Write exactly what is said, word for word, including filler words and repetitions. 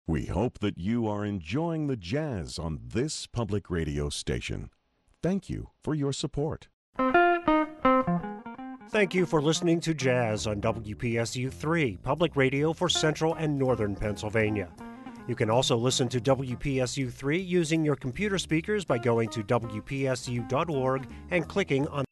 We hope that you are enjoying the jazz on this public radio station. Thank you for your support. Thank you for listening to Jazz on W P S U three, public radio for Central and Northern Pennsylvania. You can also listen to W P S U three using your computer speakers by going to W P S U dot org and clicking on